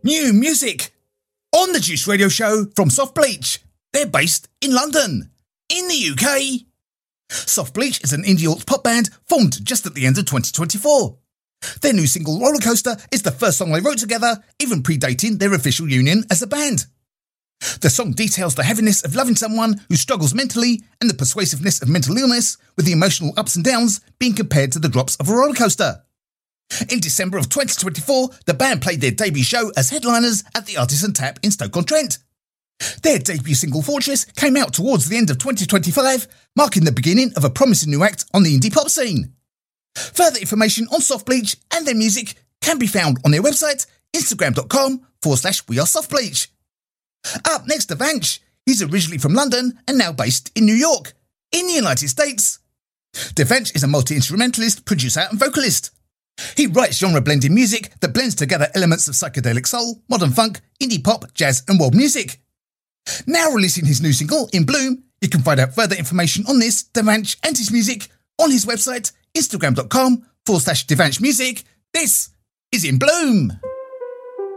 New music on the Juice Radio Show from Soft Bleach. They're based in London, in the UK. Soft Bleach is an indie alt pop band formed just at the end of 2024. Their new single Roller Coaster is the first song they wrote together, even predating their official union as a band. The song details the heaviness of loving someone who struggles mentally and the persuasiveness of mental illness, with the emotional ups and downs being compared to the drops of a roller coaster. In December of 2024, the band played their debut show as headliners at the Artisan Tap in Stoke-on-Trent. Their debut single Fortress came out towards the end of 2025, marking the beginning of a promising new act on the indie pop scene. Further information on Soft Bleach and their music can be found on their website, instagram.com/wearesoftbleach. Up next, Devansh. He's originally from London and now based in New York, in the United States. Devansh is a multi-instrumentalist, producer and vocalist. He writes genre-blending music that blends together elements of psychedelic soul, modern funk, indie pop, jazz and world music. Now releasing his new single, In Bloom, you can find out further information on this, Devansh and his music on his website, instagram.com/DevanshMusic. This is In Bloom.